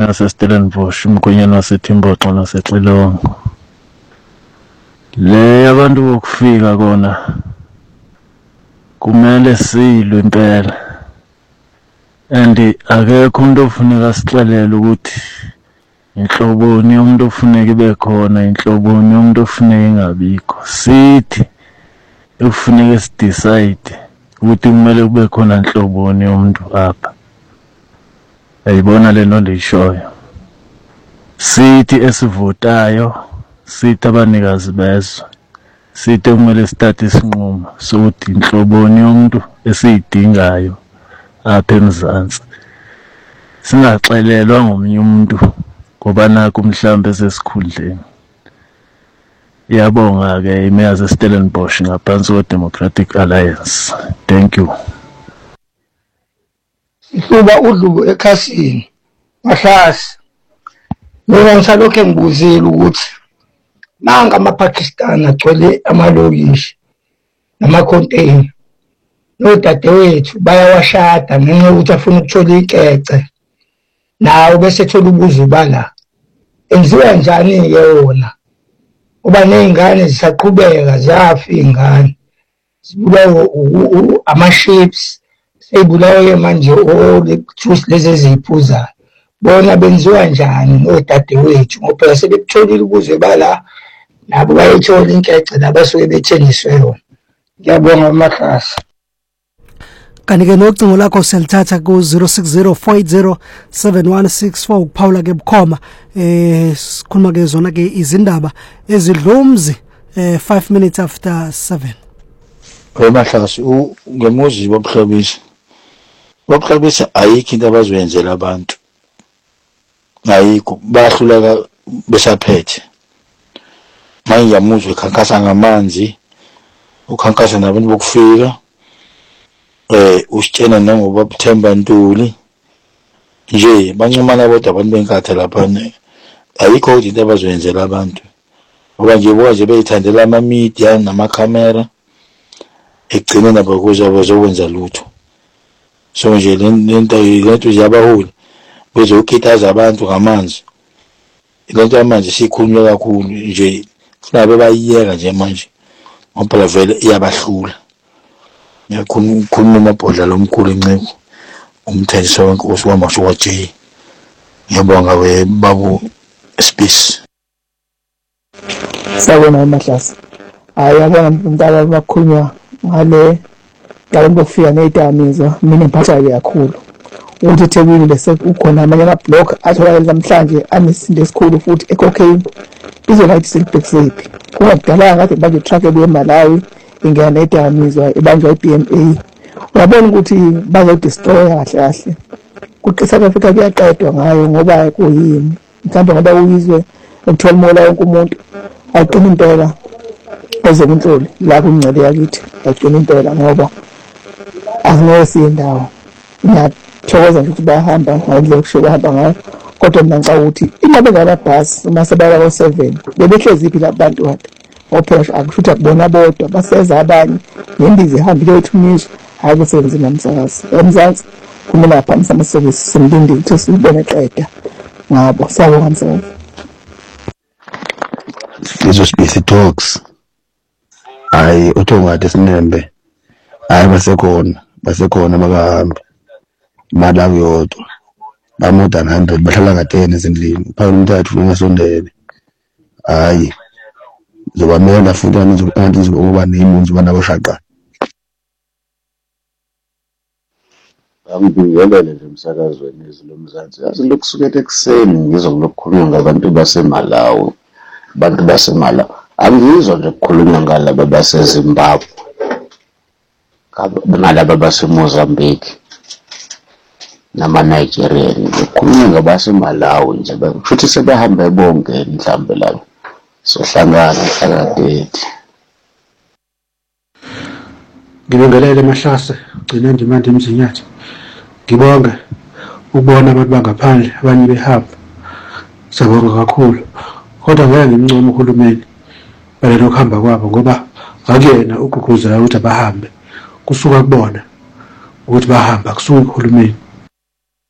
naseStellenbosch umkhwenyana waseThimboxo naseXilongo. Le abantu bokufika kona kumele silwe impela, and akekho umuntu ofuneka sixelele ukuthi inhloboni yomuntu ofuneka ibe khona, inhloboni yomuntu ofuneka ingabikho. Sithi ufuneka sidecide ukuthi kumele kube khona inhloboni yomuntu apha. Ayibona le nto ndiyishoyo. Sithi esivotayo, sithi abanikazi bezwe, sithi kumele sithathe isinqumo sokuthi inhloboni yomuntu esiyidingayo apha eMzantsi. Singaxelelwa ngomunye umuntu ngoba nakho mhlawumbe sesikhundleni. Iyabonga-ke imeya zeStellenbosch ngaphansi kwe-Democratic Alliance. Thank you. Ihluba uDlubu ekhasini Mahlasi. Mina ngisalokho ngibuzile ukuthi manga amaPakistan agcwele amalokishi nama-container. Nodadewethu bayawashada ngenxa yokuthi afuna ukuthola ikece. Nawo bese ethola ubuzu bala. Enziwa njani-ke wona? Uba ney'ngane zisaqhubeka ziyafa iy'ngane. Zibulawa ama-ships. Seyibulawa-ke manje lethusi lezi eziyiphuzayo. Bona benziwa njani nodadewethu ngoba phela sebekutholile ubuzwe bala nabo bayithola inkece nabasuke bethengiswe yona. Ngiyabonga Mahlasi. Kanti-ke nocingo lakho siyalithatha ku-060 4807164 ukuphawula-ke bukhoma. Sikhuluma-ke zona-ke izindaba ezidlumzi 5 minutes after 7. Mahlasi ngemuzi Bobuhlabisa ayikho into abazoyenzela abantu. Ayikho, bayahluleka besaphethe. Manje yamuzwe ukhankasa ngamanzi, ukhankasa nabantu bokufika. Usitshena nangoba Themba Ntuli. Nje bancumana bodwa abantu benkatha lapha. Ayikho into abazoyenzela abantu. Ngoba nje boze beyithandela ama-media namakhamera. Ekugcine nabo kuze bazokwenza lutho. So nje lento ziyabaholi bezokitaza abantu ngamanzi. Lento yamanzi sikhulunywa kakhulu nje kunabe bayiyeka nje manje. Ngoba vele iyabahlula. Ngiyakhuluma amabhodla lomkhulu enceko umthenjisi wenkosi wamasho kwaJ. Ngiyabonga we babu space. Sawona Mahlasi. Ayabona umntana bakhulunywa ngale ngalo bokufika nezidamizwa mina ngiphatha kakhulu ukuthi eThekwini bese ukhona amanye ama-block atholakala namhlanje anesisindo esikhulu futhi ecocaine izolayithi selibhekisephi kungakudalanga kade manje truck ebuye eMalawi ingena nezidamizwa ebanjwa iBMA. Uyabona ukuthi bazodestroya kahle kahle ukuthi South Africa kuyaqedwa ngayo ngoba kuyini mhlawumbe ngoba uyizwe ukuthola mola wonke umuntu aqina impela ezekunhloli la kungcele yakithi aqina impela ngoba azingesi indawo. Ngiyathokoza nje ukuthi bayahamba ngendlela kusho bahamba ngayo kodwa mina ngicabanga ukuthi ingabe ngamabhasi uma sebaya ko7 bebehlezi phi labantu kade ngophela akushuthi akubona bodwa baseza abanye nendize ihambile ethunyiswa hayi kusebenza namsakazi eMzantsi kumele aphamisa ama-service simlinde ukuthi sibone qeda ngabo siyabonga msakazi. Lezo space talks hayi uthongade sinembe hayi basekhona bakahambi Malawi yodwa ba more than 100 bahlala ka10 ezindlini phakathi umthathu ungasondele hayi zobamela futhi angizo ngoba neyimunzi banabo shaqa. Angibingelele nje emsakazweni ezilomzansi yazi lokusukela ekuseni ngizwa kulokukhulunywa ngabantu baseMalawi abantu baseMalawi angizwa nje ukukhulunywa ngalabo baseZimbabwe nalabo baseMozambique nama-Nigerian kukhulunywa ngabaseMalawi nje futhi sebehambe bonke mhlambe la sohlangana phakathi. Ngibingelele Mahlase ugcina Ndimande Mzinyathi. Ngibonge ukubona abantu bangaphandle abanye behamba. Siyabonga kakhulu. Kodwa ngeke ngimncome uhulumeni balelo kuhamba kwabo ngoba akuyena uguguzela ukuthi abahambe. Kusuka kubona ukuthi bahamba kusuka uhulumeni.